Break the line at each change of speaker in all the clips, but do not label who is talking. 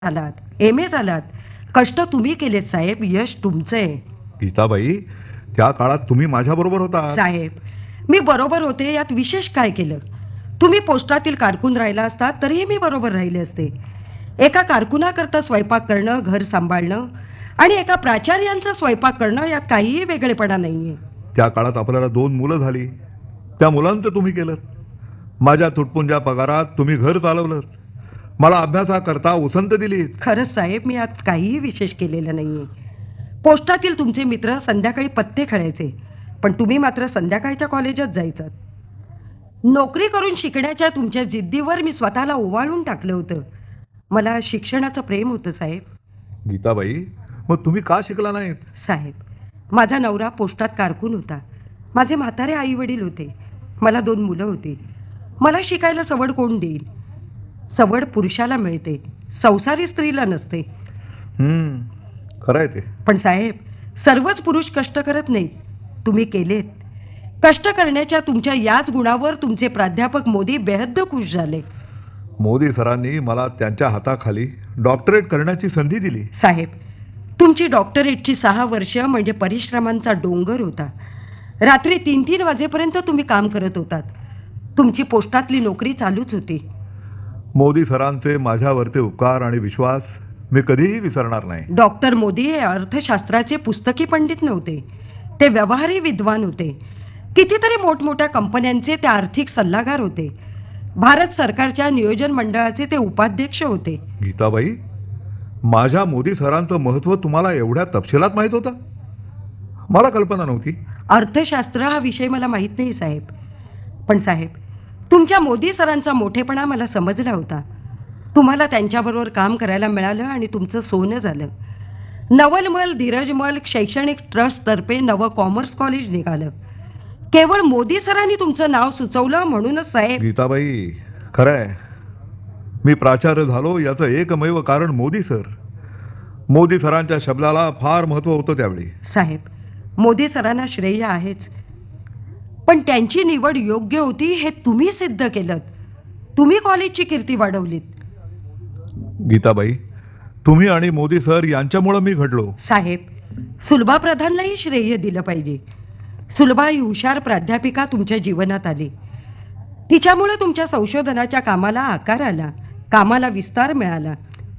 झालात, MA झालात. कष्ट तुम्ही केलेत साहेब, यश तुमचं आहे.
गीताबाई, त्या काळात तुम्ही माझ्याबरोबर होता.
साहेब, मी बरोबर होते यात विशेष काय केलं? तुम्ही पोस्टातील कारकून राहिला असता तरीही मी बरोबर राहिले असते. एका कारकुनाकरता स्वयंपाक करणं, घर सांभाळणं आणि एका प्राचार्यांचा स्वयंपाक करणं यात काहीही वेगळेपणा नाहीये.
त्या काळात आपल्याला 2 मुलं झाली. त्या मुलांचं तुम्ही केलं. माझ्या तुटपुंज्या पगारात तुम्ही घर चालवलं. मला अभ्यासाकरता उसंत दिली.
खरंच साहेब, मी यात काहीही विशेष केलेलं नाहीये. पोस्टातील तुमचे मित्र संध्याकाळी पत्ते खेळायचे, पण तुम्ही मात्र संध्याकाळच्या कॉलेजात जायचात. नोकरी करून शिकण्याच्या तुमच्या जिद्दीवर मी स्वतःला ओवाळून टाकलं होतं. मला शिक्षणाचं प्रेम होतं साहेब.
गीताबाई, मग तुम्ही का शिकला नाहीत?
साहेब, माझा नवरा पोस्टात कारकून होता. माझे म्हातारे आई वडील होते. मला 2 मुलं होती. मला शिकायला सवड कोण देईल? सवड पुरुषाला मिळते, संसारी स्त्रीला नसते.
खरं आहे ते.
पण साहेब, सर्वच पुरुष कष्ट करत नाहीत. तुम्ही केलेत. कष्ट करण्याच्या तुमच्या याच गुणावर तुमचे प्राध्यापक मोदी बेहद्द खुश झाले.
मोदी सरांनी मला त्यांच्या हाताखाली डॉक्टरेट करण्याची संधी दिली.
साहेब, तुमची डॉक्टरेटची 6 वर्ष म्हणजे परिश्रमांचा डोंगर होता. रात्री 3-3 वाजेपर्यंत तुम्ही काम करत होतात. तुमची पोस्टातली नोकरी चालूच होती.
मोदी सरांचे माझ्यावरचे उपकार आणि विश्वास मी कधीही विसरणार नाही.
डॉक्टर मोदी हे अर्थशास्त्राचे पुस्तकी पंडित नव्हते. ते व्यवहारी विद्वान होते. कितीतरी मोठमोठ्या कंपन्यांचे ते आर्थिक सल्लागार होते. भारत सरकारच्या नियोजन मंडळाचे ते उपाध्यक्ष होते.
गीताबाई, माझ्या मोदी सरांचं महत्त्व तुम्हाला एवढ्या तपशिलात माहीत होतं? मला कल्पना नव्हती.
अर्थशास्त्र हा विषय मला माहीत नाही साहेब. पण साहेब, तुमच्या मोदी सरांचा मोठेपणा मला समजला होता. तुम्हाला त्यांच्याबरोबर काम करायला मिळालं आणि तुमचं सोनं झालं. नवलमल धीरजमल शैक्षणिक ट्रस्टतर्फे नवं कॉमर्स कॉलेज निघालं. केवळ मोदी सरांनी तुमचं नाव सुचवलं म्हणूनच साहेब.
गीताबाई, खरं आहे, मी प्राचार्य झालो याचं एकमेव कारण मोदी सर. मोदी सरांच्या शब्दाला फार महत्त्व होतं त्यावेळी.
साहेब, मोदी सरांना श्रेय आहेच, पण त्यांची निवड योग्य होती हे तुम्ही सिद्ध केलं. तुम्ही कॉलेजची कीर्ती वाढवलीत.
गीताबाई, तुम्ही आणि मोदी सर यांच्यामुळे मी घडलो.
साहेब, सुलभा प्रधानलाही श्रेय दिलं पाहिजे. सुलभा ही हुशार प्राध्यापिका तुमच्या जीवनात आली. तिच्यामुळे तुमच्या संशोधनाच्या कामाला आकार आला, कामाला विस्तार मिळाला.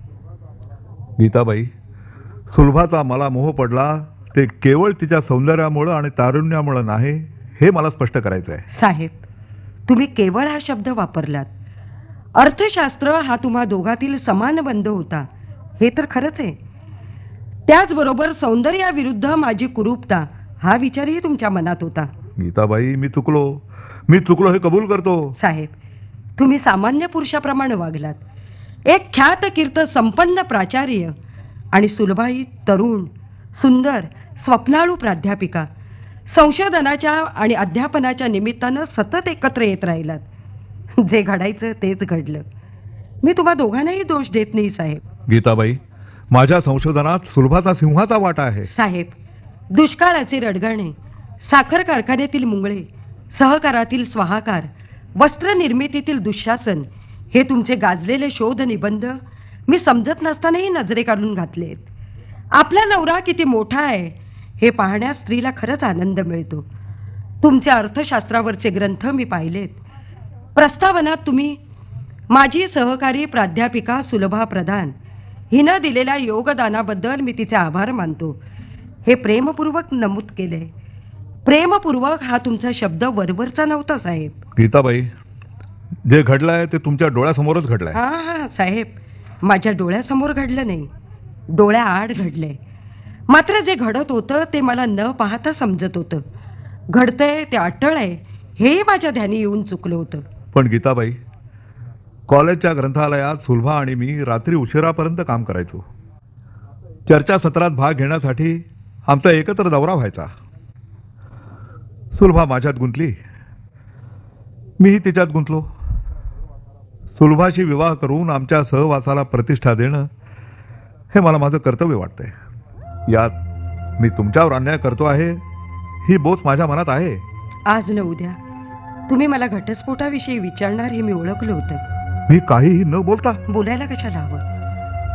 गीताबाई, सुलभाचा मला मोह पडला ते केवळ तिच्या सौंदर्यामुळं आणि तारुण्यामुळं नाही, हे मला स्पष्ट करायचं आहे.
साहेब, तुम्ही केवळ हा शब्द वापरलात. अर्थशास्त्र हा तुम्हा दोघातील समान बंध होता, हे तर खरंच आहे. त्याचबरोबर सौंदर्याविरुद्ध माझी कुरूपता हा विचारही तुमच्या मनात होता.
गीताबाई, मी चुकलो हे कबूल करतो.
साहेब, तुम्ही सामान्य पुरुषाप्रमाणे वागलात. एक ख्यात कीर्त संपन्न प्राचार्य आणि सुलभाई तरुण, सुंदर, स्वप्नाळू प्राध्यापिका. संशोधनाच्या आणि अध्यापनाच्या निमित्तानं सतत एकत्र येत राहिलात. जे घडायचं तेच घडलं. मी तुम्हा दोघांनाही दोष देत नाही साहेब.
गीताबाई, माझ्या संशोधनात सुलभाचा सिंहाचा वाटा आहे.
साहेब, दुष्काळाचे रडगाणे, साखर कारखान्यातील मुंगळे, सहकारातील स्वाहाकार, वस्त्र निर्मितीतील दुःशासन हे तुमचे गाजलेले शोध निबंध मी समजत नसतानाही नजरे काढून घातलेत. आपला नवरा किती मोठा आहे हे पाहण्यास स्त्रीला खरंच आनंद मिळतो. तुमचे अर्थशास्त्रावरचे ग्रंथ मी पाहिलेत. प्रस्तावनात तुम्ही माझी सहकारी प्राध्यापिका सुलभा प्रधान हिनं दिलेल्या योगदानाबद्दल मी तिचे आभार मानतो हे प्रेमपूर्वक नमूद केले. प्रेमपूर्वक हा तुमचा शब्द वरवरचा नव्हता साहेब.
गीताबाई, जे घडलंय ते तुमच्या डोळ्यासमोरच घडलंय.
हा साहेब, माझ्या डोळ्यासमोर घडलं नाही, डोळ्याआड घडलंय. मात्र जे घडत होतं ते मला न पाहता समजत होतं. घडतंय ते अटळ आहे हेही माझ्या ध्यानी येऊन चुकलं होतं.
पण गीताबाई, कॉलेजच्या ग्रंथालयात सुलभा आणि मी रात्री उशिरापर्यंत काम करायचो. चर्चासत्रात भाग घेण्यासाठी आमचा एकत्र दौरा व्हायचा. सुलभा माझ्यात गुंतली, मीही तिच्यात गुंतलो. सुलभाशी विवाह करून आमच्या सहवासाला प्रतिष्ठा देणं हे मला माझं कर्तव्य वाटतंय. यात मी तुमच्यावर अन्याय करतो आहे ही बोच माझ्या मनात आहे.
आज न उद्या तुम्ही मला घटस्फोटाविषयी विचारणार हे मी ओळखलं होतं.
मी काहीही न बोलता
बोलायला कशाला हवं?